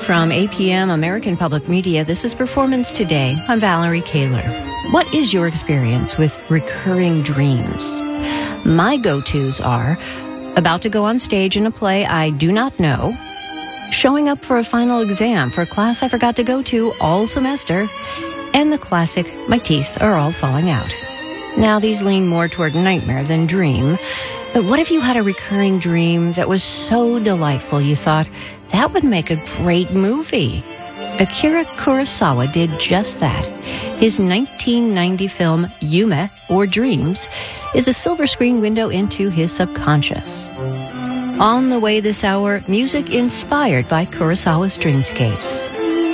From APM American Public Media, this is Performance Today. I'm Valerie Kaler. What is your experience with recurring dreams? My go-tos are about to go on stage in a play I do not know, showing up for a final exam for a class I forgot to go to all semester, and the classic, my teeth are all falling out. Now, these lean more toward nightmare than dream, but what if you had a recurring dream that was so delightful you thought, that would make a great movie? Akira Kurosawa did just that. His 1990 film, Yume, or Dreams, is a silver screen window into his subconscious. On the way this hour, music inspired by Kurosawa's dreamscapes.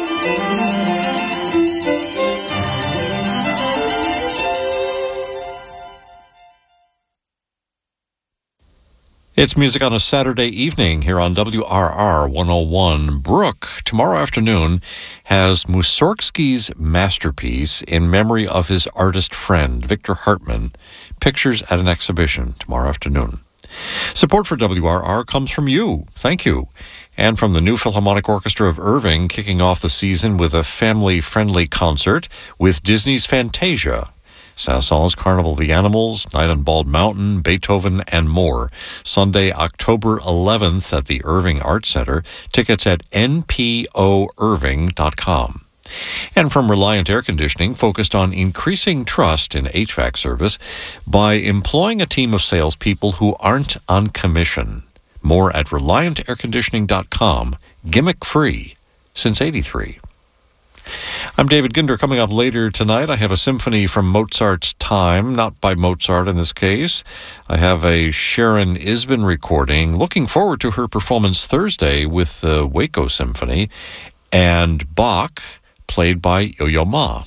It's music on a Saturday evening here on WRR 101. Brooke, tomorrow afternoon, has Mussorgsky's masterpiece in memory of his artist friend, Victor Hartmann, pictures at an exhibition tomorrow afternoon. Support for WRR comes from you. Thank you. And from the New Philharmonic Orchestra of Irving, kicking off the season with a family-friendly concert with Disney's Fantasia, Saint-Saëns' Carnival of the Animals, Night on Bald Mountain, Beethoven, and more. Sunday, October 11th at the Irving Arts Center. Tickets at npoirving.com. And from Reliant Air Conditioning, focused on increasing trust in HVAC service by employing a team of salespeople who aren't on commission. More at ReliantAirConditioning.com. Gimmick-free since '83. I'm David Ginder. Coming up later tonight, I have a symphony from Mozart's time, not by Mozart in this case. I have a Sharon Isbin recording. Looking forward to her performance Thursday with the Waco Symphony, and Bach, played by Yo-Yo Ma.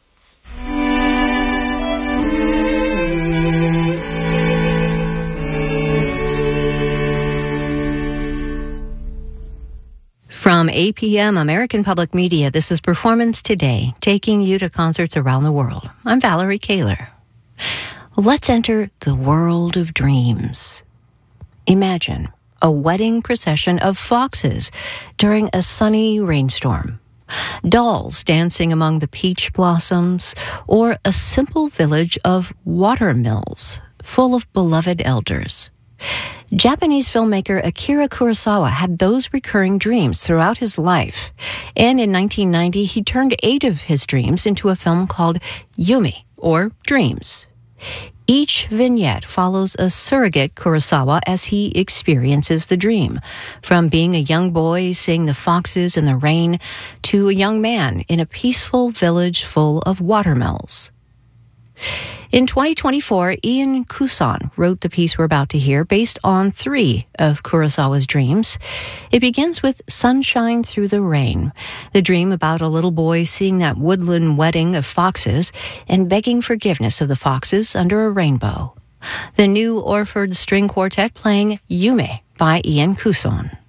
From APM American Public Media, this is Performance Today, taking you to concerts around the world. I'm Valerie Kaler. Let's enter the world of dreams. Imagine a wedding procession of foxes during a sunny rainstorm, dolls dancing among the peach blossoms, or a simple village of water mills full of beloved elders. Japanese filmmaker Akira Kurosawa had those recurring dreams throughout his life, and in 1990 he turned 8 of his dreams into a film called Yume, or Dreams. Each vignette follows a surrogate Kurosawa as he experiences the dream, from being a young boy seeing the foxes in the rain to a young man in a peaceful village full of watermills. In 2024, Ian Couson wrote the piece we're about to hear based on 3 of Kurosawa's dreams. It begins with Sunshine Through the Rain, the dream about a little boy seeing that woodland wedding of foxes and begging forgiveness of the foxes under a rainbow. The new Orford String Quartet playing Yume by Ian Couson.